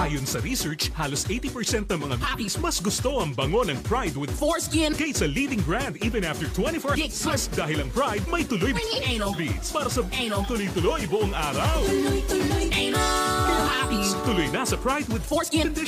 Ayon sa research, halos 80% ng mga papis mas gusto ang bango ng Pride with Foreskin. kaysa leading brand even after 24 Gigs. plus dahil ang Pride may tuloy Anal. beats para sa Anal. tuloy-tuloy buong araw. Anal. Happy. Tuloy na sa Pride with Foreskin.